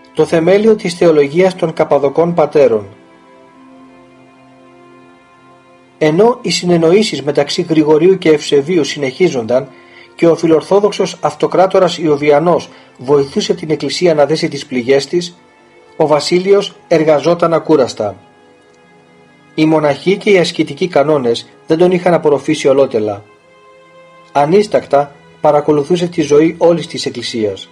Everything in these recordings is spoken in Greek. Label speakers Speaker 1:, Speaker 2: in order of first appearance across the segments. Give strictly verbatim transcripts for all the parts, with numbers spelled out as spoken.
Speaker 1: Το θεμέλιο της θεολογίας των Καπαδοκών πατέρων. Ενώ οι συνεννοήσεις μεταξύ Γρηγορίου και Ευσεβίου συνεχίζονταν και ο φιλορθόδοξος αυτοκράτορας Ιωβιανός βοηθούσε την Εκκλησία να δέσει τις πληγές της, ο Βασίλειος εργαζόταν ακούραστα. Οι μοναχοί και οι ασκητικοί κανόνες δεν τον είχαν απορροφήσει ολότελα. Ανίστακτα παρακολουθούσε τη ζωή όλης της Εκκλησίας.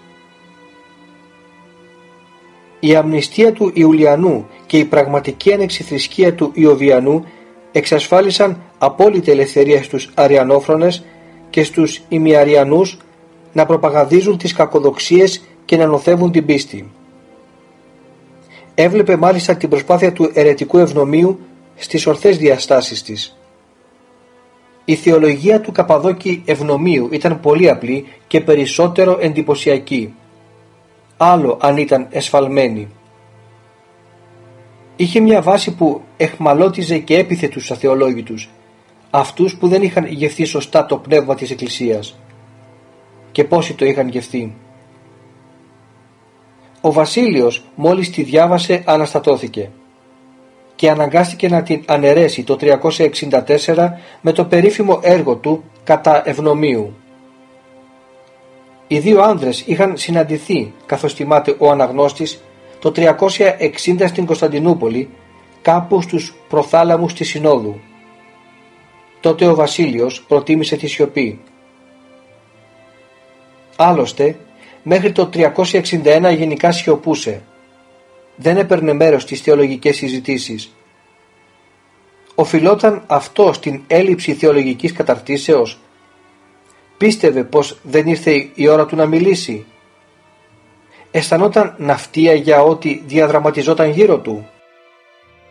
Speaker 1: Η αμνηστία του Ιουλιανού και η πραγματική ανεξιθρησκεία του Ιωβιανού εξασφάλισαν απόλυτη ελευθερία στους Αριανόφρονες και στους ημιαριανούς να προπαγανδίζουν τις κακοδοξίες και να νοθεύουν την πίστη. Έβλεπε μάλιστα την προσπάθεια του αιρετικού ευνομίου στις ορθές διαστάσεις της. Η θεολογία του Καπαδόκη Ευνομίου ήταν πολύ απλή και περισσότερο εντυπωσιακή. Άλλο αν ήταν εσφαλμένη. Είχε μια βάση που εχμαλώτιζε και έπιθε τους αθεολόγητους, αυτούς που δεν είχαν ηγευθεί σωστά το πνεύμα της Εκκλησίας. Και πόσοι το είχαν γευθεί. Ο Βασίλειος μόλις τη διάβασε αναστατώθηκε και αναγκάστηκε να την αναιρέσει το τριακόσια εξήντα τέσσερα με το περίφημο έργο του «Κατά Ευνομίου». Οι δύο άνδρες είχαν συναντηθεί, καθώς θυμάται ο αναγνώστης, το τριακόσια εξήντα στην Κωνσταντινούπολη, κάπου στους προθάλαμους της Συνόδου. Τότε ο Βασίλειος προτίμησε τη σιωπή. Άλλωστε, μέχρι το τριακόσια εξήντα ένα γενικά σιωπούσε. Δεν έπαιρνε μέρος στις θεολογικές συζητήσεις. Οφειλόταν αυτό στην έλλειψη θεολογικής καταρτήσεως? Πίστευε πως δεν ήρθε η ώρα του να μιλήσει? Αισθανόταν ναυτία για ό,τι διαδραματιζόταν γύρω του?